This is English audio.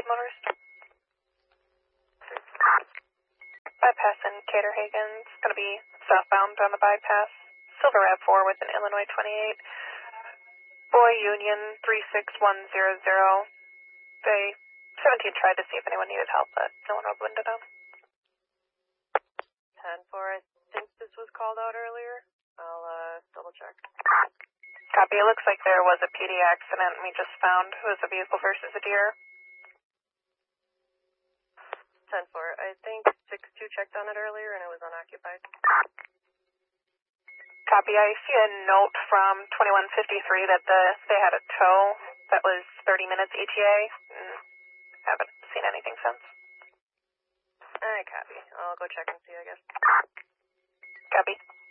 motorist. Bypass in Caterhagen. It's going to be southbound on the bypass. Silver RAV4 with an Illinois 28. Boy Union 36100. They 17 tried to see if anyone needed help, but no one opened it up. 10-4, I think this was called out earlier. I'll double check. Copy. It looks like there was a PD accident we just found. It was a vehicle versus a deer. 10-4, I think 6-2 checked on it earlier and it was unoccupied. Copy. I see a note from 2153 that they had a tow that was 30 minutes ETA. Haven't seen anything since. Alright, copy. I'll go check and see, I guess. Copy.